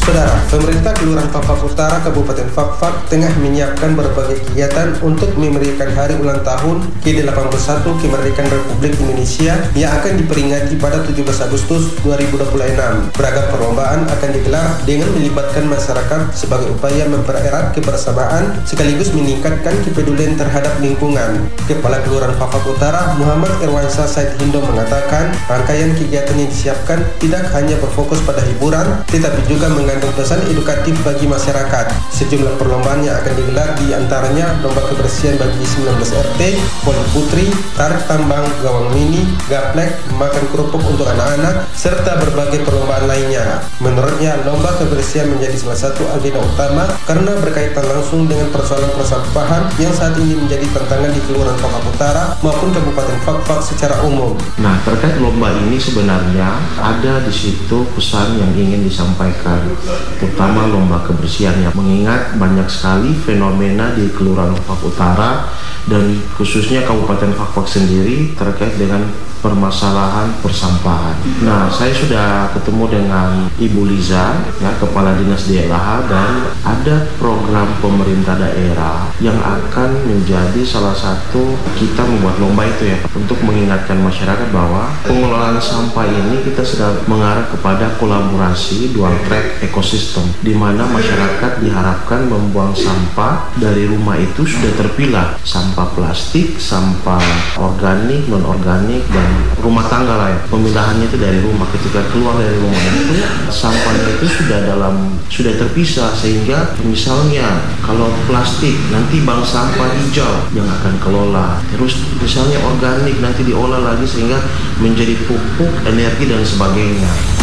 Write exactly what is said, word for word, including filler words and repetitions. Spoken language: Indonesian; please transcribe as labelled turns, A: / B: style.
A: Saudara, pemerintah Kelurahan Fak-Fak Utara, Kabupaten Fak-Fak tengah menyiapkan berbagai kegiatan untuk memeriahkan hari ulang tahun ke delapan puluh satu kemerdekaan Republik Indonesia yang akan diperingati pada tujuh belas Agustus dua ribu dua puluh enam. Beragam perlombaan akan digelar dengan melibatkan masyarakat sebagai upaya mempererat kebersamaan sekaligus meningkatkan kepedulian terhadap lingkungan. Kepala Kelurahan Fak-Fak Utara, Muhammad Irwansyah Said Hindo mengatakan, rangkaian kegiatan yang disiapkan tidak hanya berfokus pada hiburan, tetapi juga mengandung pesan edukatif bagi masyarakat. Sejumlah perlombaan yang akan digelar di antaranya lomba kebersihan bagi sembilan belas R T, voli putri, tarik tambang, gawang mini, gaplek, makan kerupuk untuk anak-anak, serta berbagai perlombaan lainnya. Menurutnya, lomba kebersihan menjadi salah satu agenda utama karena berkaitan langsung dengan persoalan persampahan yang saat ini menjadi tantangan di Kelurahan Fak-Fak Utara maupun Kabupaten Fak-Fak secara umum.
B: Nah, terkait lomba ini sebenarnya ada di situ pesan yang ingin disampaikan, terutama lomba kebersihan, yang mengingat banyak sekali fenomena di Kelurahan Fak Utara dan khususnya Kabupaten Fak-Fak sendiri terkait dengan permasalahan persampahan. Nah, saya sudah ketemu dengan Ibu Liza, ya, Kepala Dinas D L H, dan ada program pemerintah daerah yang akan menjadi salah satu kita membuat lomba itu ya, untuk mengingatkan masyarakat bahwa pengelolaan sampah ini kita sedang mengarah kepada kolaborasi dual track ekosistem, di mana masyarakat diharapkan membuang sampah dari rumah itu sudah terpilah, sampah plastik, sampah organik, non organik, dan rumah tangga lah ya. Pemilahannya itu dari rumah, ketika keluar dari rumah itu sampahnya itu sudah dalam sudah terpisah, sehingga misalnya kalau plastik nanti bank sampah hijau yang akan kelola, terus misalnya organik nanti diolah lagi sehingga menjadi pupuk, energi dan sebagainya.